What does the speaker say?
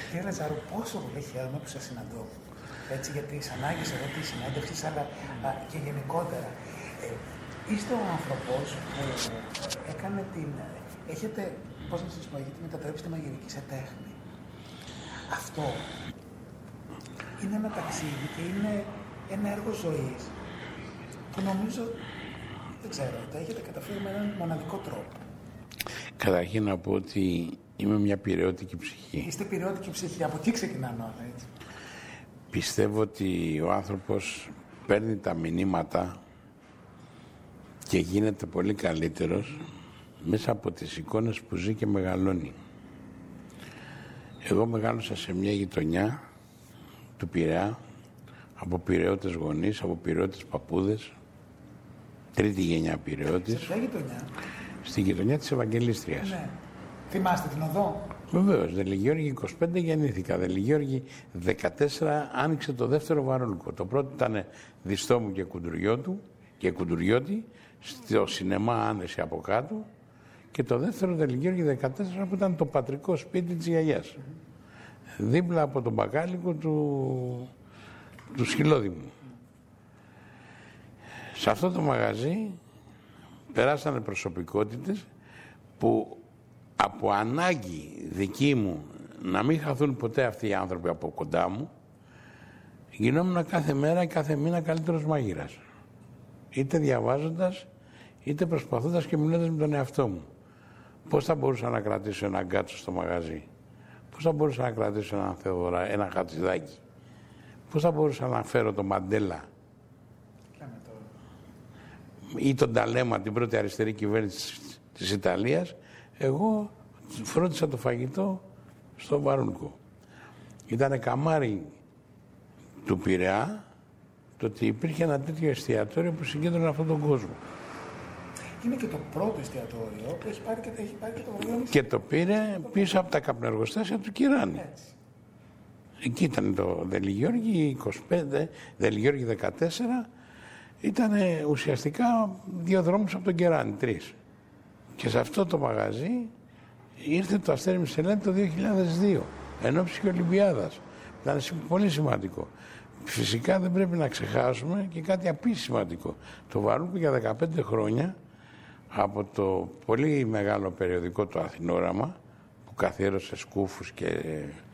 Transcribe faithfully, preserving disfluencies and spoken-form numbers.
Κύριε Λαζάρου, πόσο πολύ χαίρομαι που σας συναντώ. Έτσι, για τις ανάγκες εδώ της συνέντευξης, αλλά α, και γενικότερα. Ε, είστε ο άνθρωπος που έκανε την... Έχετε, πώς να σας πω, έχετε μετατρέψει τη μαγειρική σε τέχνη. Αυτό είναι ένα ταξίδι και είναι ένα έργο ζωής που νομίζω, δεν ξέρω, τα έχετε καταφέρει με έναν μοναδικό τρόπο. Καταρχήν να πω ότι είμαι μια πειραιώτικη ψυχή. Είστε πειραιώτικη ψυχή, από εκεί ξεκινάνε όλα, έτσι. Πιστεύω ότι ο άνθρωπος παίρνει τα μηνύματα και γίνεται πολύ καλύτερος μέσα από τις εικόνες που ζει και μεγαλώνει. Εγώ μεγάλωσα σε μια γειτονιά του Πειραιά, από πειραιώτες γονείς, από πειραιώτες παππούδες, τρίτη γενιά πειραιώτης. Σε ποια γειτονιά? Στη γειτονιά της Ευαγγελίστριας. Ναι. Θυμάστε την οδό? Βεβαίως, Δελιγιώργη είκοσι πέντε γεννήθηκα. Δελιγιώργη δεκατέσσερα άνοιξε το δεύτερο βαρόλικο. Το πρώτο ήταν Διστόμου και Κουντουριώτου και Κουντουριώτη, στο σινεμά Άνεση από κάτω. Και το δεύτερο Δελιγιώργη δεκατέσσερα που ήταν το πατρικό σπίτι της γιαγιάς. Mm. Δίπλα από τον μπακάλικο του, του Σκυλόδημου. Σε αυτό το μαγαζί περάσανε προσωπικότητες που από ανάγκη δική μου να μην χαθούν ποτέ αυτοί οι άνθρωποι από κοντά μου, γινόμουν κάθε μέρα ή κάθε μήνα καλύτερος μάγειρας. Είτε διαβάζοντας, είτε προσπαθώντας και μιλώντας με τον εαυτό μου. Πώς θα μπορούσα να κρατήσω ένα γκάτσο στο μαγαζί, πώς θα μπορούσα να κρατήσω ένα Θεοδωρά, ένα Χατζηδάκι, πώς θα μπορούσα να φέρω τον Μαντέλα ή τον Ταλέμα, την πρώτη αριστερή κυβέρνηση της Ιταλίας. Εγώ φρόντισα το φαγητό στο Βαρούλκο. Ήτανε καμάρι του Πειραιά το ότι υπήρχε ένα τέτοιο εστιατόριο που συγκέντρωνε αυτόν τον κόσμο. Είναι και το πρώτο εστιατόριο που έχει πάρει και, έχει πάρει και το βραβείο. Και το πήρε πίσω από τα καπνεργοστάσια του Κυράνη. Έτσι. Εκεί ήταν το Δελιγιώργη είκοσι πέντε, Δελιγιώργη δεκατέσσερα. Ήταν ουσιαστικά δύο δρόμους από τον Κεράνη, τρεις. Και σε αυτό το μαγαζί ήρθε το Αστέρι Μισελέν το δύο χιλιάδες δύο, ενόψει και Ολυμπιάδας. Ήταν πολύ σημαντικό. Φυσικά δεν πρέπει να ξεχάσουμε και κάτι επίσης σημαντικό. Το Βαρούλκο για δεκαπέντε χρόνια, από το πολύ μεγάλο περιοδικό το Αθηνόραμα, που καθιέρωσε σκούφους και